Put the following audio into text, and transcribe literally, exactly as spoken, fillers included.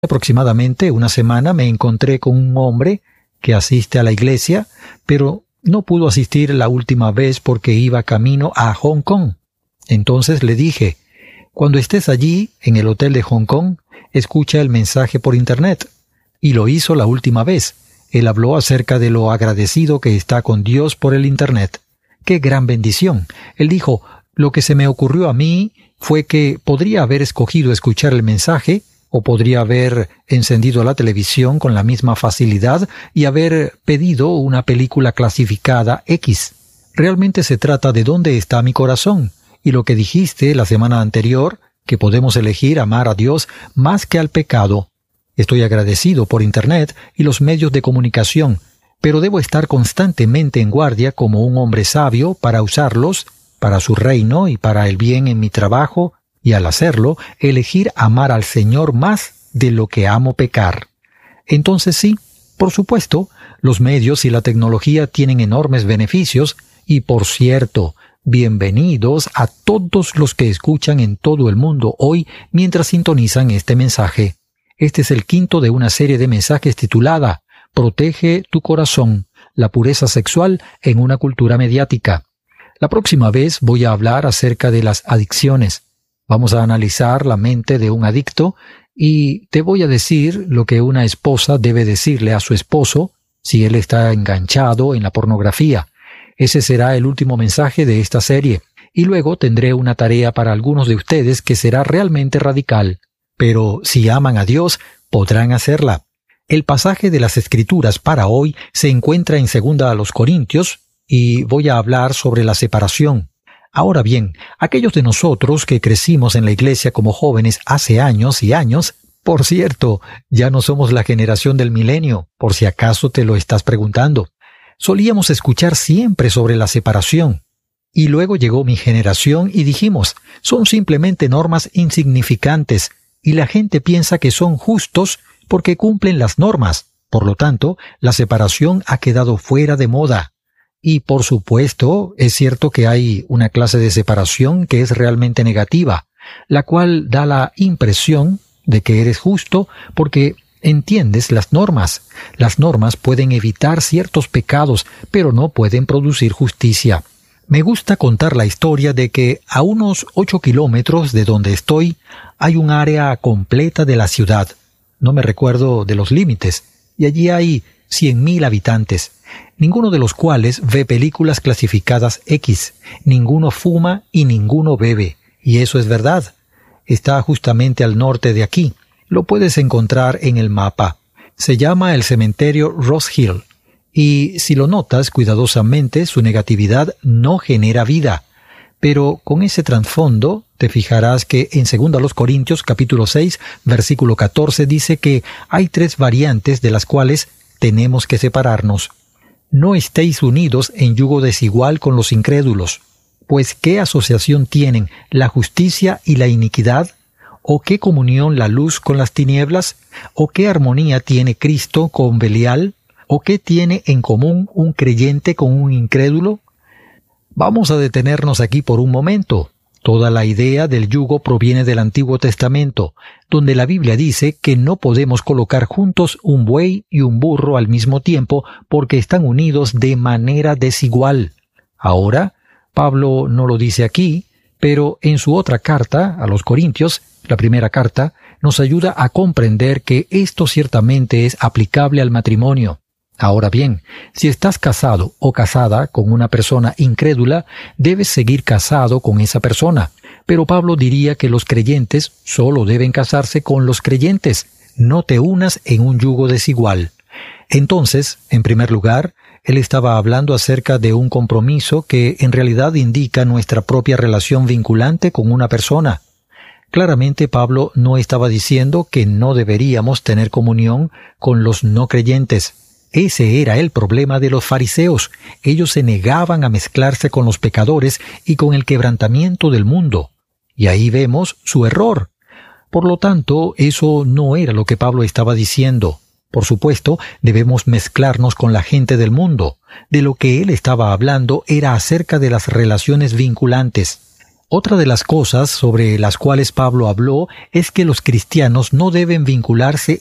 aproximadamente una semana me encontré con un hombre que asiste a la iglesia, pero no pudo asistir la última vez porque iba camino a Hong Kong. Entonces le dije, cuando estés allí, en el hotel de Hong Kong, escucha el mensaje por internet. Y lo hizo la última vez. Él habló acerca de lo agradecido que está con Dios por el internet. ¡Qué gran bendición! Él dijo, lo que se me ocurrió a mí fue que podría haber escogido escuchar el mensaje, o podría haber encendido la televisión con la misma facilidad y haber pedido una película clasificada X. Realmente se trata de dónde está mi corazón. Y lo que dijiste la semana anterior, que podemos elegir amar a Dios más que al pecado. Estoy agradecido por Internet y los medios de comunicación, pero debo estar constantemente en guardia como un hombre sabio para usarlos, para su reino y para el bien en mi trabajo, y al hacerlo, elegir amar al Señor más de lo que amo pecar. Entonces sí, por supuesto, los medios y la tecnología tienen enormes beneficios, y por cierto, bienvenidos a todos los que escuchan en todo el mundo hoy mientras sintonizan este mensaje. Este es el quinto de una serie de mensajes titulada Protege tu corazón, la pureza sexual en una cultura mediática. La próxima vez voy a hablar acerca de las adicciones. Vamos a analizar la mente de un adicto y te voy a decir lo que una esposa debe decirle a su esposo si él está enganchado en la pornografía. Ese será el último mensaje de esta serie, y luego tendré una tarea para algunos de ustedes que será realmente radical. Pero si aman a Dios, podrán hacerla. El pasaje de las Escrituras para hoy se encuentra en Segunda a los Corintios, y voy a hablar sobre la separación. Ahora bien, aquellos de nosotros que crecimos en la iglesia como jóvenes hace años y años, por cierto, ya no somos la generación del milenio, por si acaso te lo estás preguntando. Solíamos escuchar siempre sobre la separación. Y luego llegó mi generación y dijimos, son simplemente normas insignificantes, y la gente piensa que son justos porque cumplen las normas. Por lo tanto, la separación ha quedado fuera de moda. Y por supuesto, es cierto que hay una clase de separación que es realmente negativa, la cual da la impresión de que eres justo porque entiendes las normas. Las normas pueden evitar ciertos pecados, pero no pueden producir justicia. Me gusta contar la historia de que a unos ocho kilómetros de donde estoy hay un área completa de la ciudad. No me recuerdo de los límites, y allí hay cien mil habitantes, ninguno de los cuales ve películas clasificadas X, ninguno fuma y ninguno bebe, y eso es verdad. Está justamente al norte de aquí. Lo puedes encontrar en el mapa. Se llama el cementerio Ross Hill, y si lo notas cuidadosamente, su negatividad no genera vida. Pero con ese trasfondo, te fijarás que en Segunda a los Corintios capítulo seis, versículo catorce dice que hay tres variantes de las cuales tenemos que separarnos. No estéis unidos en yugo desigual con los incrédulos, pues ¿qué asociación tienen la justicia y la iniquidad? ¿O qué comunión la luz con las tinieblas? ¿O qué armonía tiene Cristo con Belial? ¿O qué tiene en común un creyente con un incrédulo? Vamos a detenernos aquí por un momento. Toda la idea del yugo proviene del Antiguo Testamento, donde la Biblia dice que no podemos colocar juntos un buey y un burro al mismo tiempo porque están unidos de manera desigual. Ahora, Pablo no lo dice aquí, pero en su otra carta a los Corintios, la primera carta, nos ayuda a comprender que esto ciertamente es aplicable al matrimonio. Ahora bien, si estás casado o casada con una persona incrédula, debes seguir casado con esa persona. Pero Pablo diría que los creyentes solo deben casarse con los creyentes. No te unas en un yugo desigual. Entonces, en primer lugar, él estaba hablando acerca de un compromiso que en realidad indica nuestra propia relación vinculante con una persona. Claramente Pablo no estaba diciendo que no deberíamos tener comunión con los no creyentes. Ese era el problema de los fariseos. Ellos se negaban a mezclarse con los pecadores y con el quebrantamiento del mundo. Y ahí vemos su error. Por lo tanto, eso no era lo que Pablo estaba diciendo. Por supuesto, debemos mezclarnos con la gente del mundo. De lo que él estaba hablando era acerca de las relaciones vinculantes. Otra de las cosas sobre las cuales Pablo habló es que los cristianos no deben vincularse